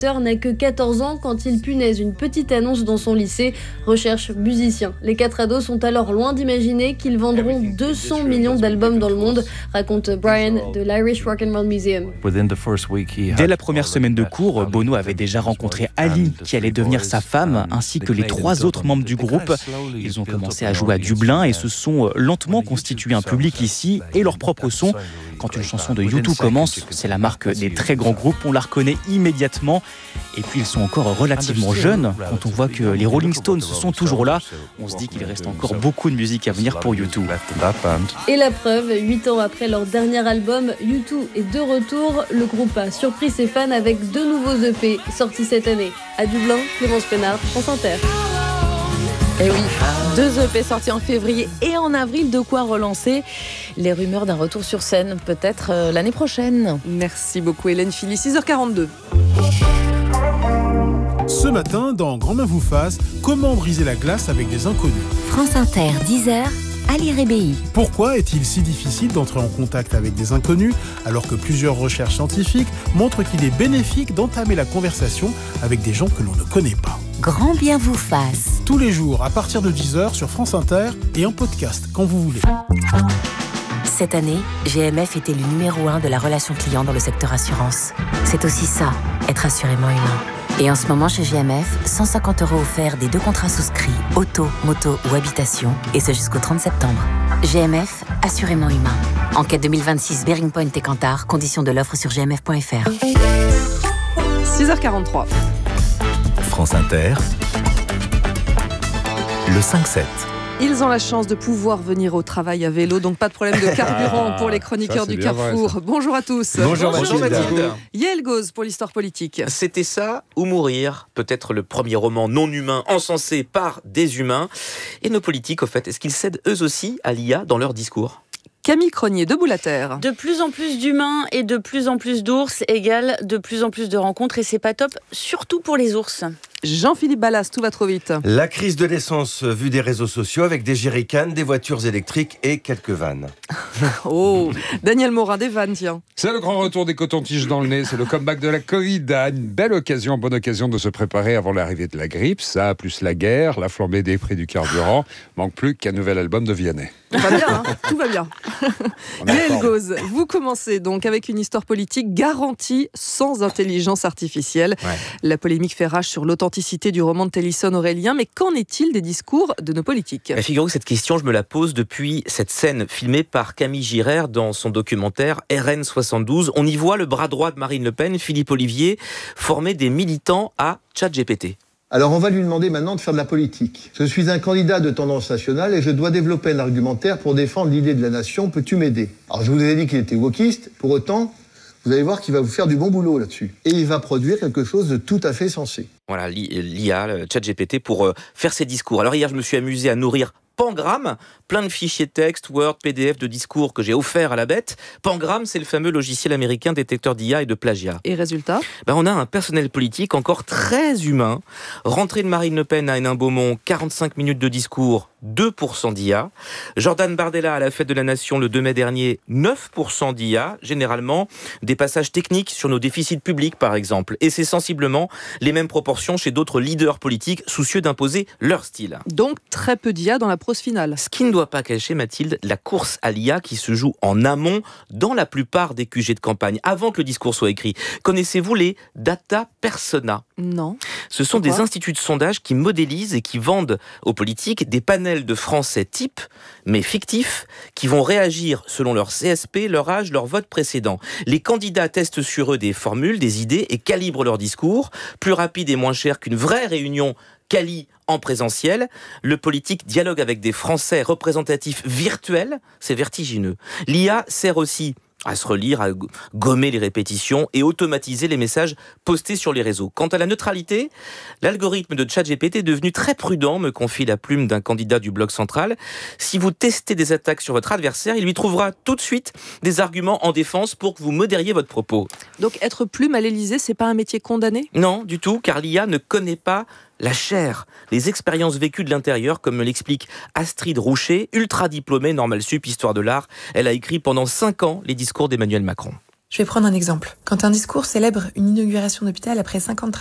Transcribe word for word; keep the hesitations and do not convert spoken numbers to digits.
n'a que quatorze ans quand il punaise une petite annonce dans son lycée. Recherche musicien. Les quatre ados sont alors loin d'imaginer qu'ils vendront deux cents millions d'albums dans le monde, raconte Brian de l'Irish Rock and Roll Museum. Dès la première semaine de cours, Bono avait déjà rencontré Ali, qui allait devenir sa femme, ainsi que les trois autres membres du groupe. Ils ont commencé à jouer à Dublin et se sont lentement constitués un public ici et leur propre son. Quand une chanson de U deux commence, c'est la marque des très grands groupes, on la reconnaît immédiatement. Et puis ils sont encore relativement jeunes. Quand on voit que les Rolling Stones sont toujours là, on se dit qu'il reste encore beaucoup de musique à venir pour U deux. Et la preuve, huit ans après leur dernier album, U deux est de retour. Le groupe a surpris ses fans avec deux nouveaux E P sortis cette année. À Dublin, Clémence Pénard, France Inter. Eh oui, deux E P sortis en février et en avril, de quoi relancer les rumeurs d'un retour sur scène, peut-être euh, l'année prochaine. Merci beaucoup Hélène Philly, six heures quarante-deux. Ce matin, dans Grand Main vous fasse, comment briser la glace avec des inconnus. France Inter, dix heures, Ali Rébéi. Pourquoi est-il si difficile d'entrer en contact avec des inconnus alors que plusieurs recherches scientifiques montrent qu'il est bénéfique d'entamer la conversation avec des gens que l'on ne connaît pas. Grand bien vous fasse. Tous les jours à partir de dix heures sur France Inter et en podcast quand vous voulez. Cette année, G M F était le numéro un de la relation client dans le secteur assurance. C'est aussi ça, être assurément humain. Et en ce moment chez G M F, cent cinquante euros offerts des deux contrats souscrits, auto, moto ou habitation, et ce jusqu'au trente septembre. G M F, assurément humain. Enquête deux mille vingt-six, Bearing Point et Kantar, conditions de l'offre sur g m f point f r. six heures quarante-trois. France Inter, le cinq sept. Ils ont la chance de pouvoir venir au travail à vélo, donc pas de problème de carburant pour les chroniqueurs ça, du Carrefour. vrai, Bonjour à tous. Bonjour, Bonjour Mathilde. Mathilde. Yael Gauze pour l'histoire politique. C'était ça ou mourir, peut-être le premier roman non humain encensé par des humains. Et nos politiques, au fait, est-ce qu'ils cèdent eux aussi à l'I A dans leur discours ? Camille Cronier, debout la terre. De plus en plus d'humains et de plus en plus d'ours égale de plus en plus de rencontres et c'est pas top, surtout pour les ours. Jean-Philippe Ballas, tout va trop vite. La crise de l'essence vue des réseaux sociaux avec des jerrycans, des voitures électriques et quelques vannes. Oh, Daniel Morin, des vannes, tiens. C'est le grand retour des cotons-tiges dans le nez, c'est le comeback de la Covid. Une belle occasion, bonne occasion de se préparer avant l'arrivée de la grippe. Ça, plus la guerre, la flambée des prix du carburant. Manque plus qu'un nouvel album de Vianney. Tout va bien, hein, tout va bien. Yael Gauze, vous commencez donc avec une histoire politique garantie sans intelligence artificielle. Ouais. La polémique fait rage sur l'authenticité du roman de Tennyson Aurélien, mais qu'en est-il des discours de nos politiques ? bah, Figurez-vous que cette question, je me la pose depuis cette scène filmée par Camille Girard dans son documentaire R N soixante-douze. On y voit le bras droit de Marine Le Pen, Philippe Ollivier, former des militants à ChatGPT. Alors on va lui demander maintenant de faire de la politique. Je suis un candidat de tendance nationale et je dois développer un argumentaire pour défendre l'idée de la nation. Peux-tu m'aider ? Alors je vous ai dit qu'il était wokiste, pour autant, vous allez voir qu'il va vous faire du bon boulot là-dessus. Et il va produire quelque chose de tout à fait sensé. Voilà, l'I A, le ChatGPT, pour euh, faire ses discours. Alors hier, je me suis amusé à nourrir Pangram, plein de fichiers texte, Word, P D F de discours que j'ai offerts à la bête. Pangram, c'est le fameux logiciel américain détecteur d'I A et de plagiat. Et résultat ? ben, On a un personnel politique encore très humain. Rentrée de Marine Le Pen à Hénin-Beaumont, quarante-cinq minutes de discours, deux pour cent d'I A. Jordan Bardella à la Fête de la Nation le deux mai dernier, neuf pour cent d'I A. Généralement, des passages techniques sur nos déficits publics, par exemple. Et c'est sensiblement les mêmes proportions chez d'autres leaders politiques soucieux d'imposer leur style. Donc très peu d'I A dans la prose finale. Ce qui ne doit pas cacher, Mathilde, la course à l'I A qui se joue en amont dans la plupart des Q G de campagne, avant que le discours soit écrit. Connaissez-vous les data persona ? Non. Ce sont Pourquoi ? des instituts de sondage qui modélisent et qui vendent aux politiques des panels de Français types, mais fictifs, qui vont réagir selon leur C S P, leur âge, leur vote précédent. Les candidats testent sur eux des formules, des idées et calibrent leur discours, plus rapide et moins cher qu'une vraie réunion quali en présentiel. Le politique dialogue avec des Français représentatifs virtuels, c'est vertigineux. L'I A sert aussi à se relire, à gommer les répétitions et automatiser les messages postés sur les réseaux. Quant à la neutralité, l'algorithme de ChatGPT est devenu très prudent, me confie la plume d'un candidat du Bloc central. Si vous testez des attaques sur votre adversaire, il lui trouvera tout de suite des arguments en défense pour que vous modériez votre propos. Donc être plume à l'Élysée, c'est pas un métier condamné ? Non, du tout, car l'I A ne connaît pas la chair, les expériences vécues de l'intérieur, comme me l'explique Astrid Roucher, ultra diplômée, Normal Sup, Histoire de l'art. Elle a écrit pendant cinq ans les discours d'Emmanuel Macron. Je vais prendre un exemple. Quand un discours célèbre une inauguration d'hôpital après cinquante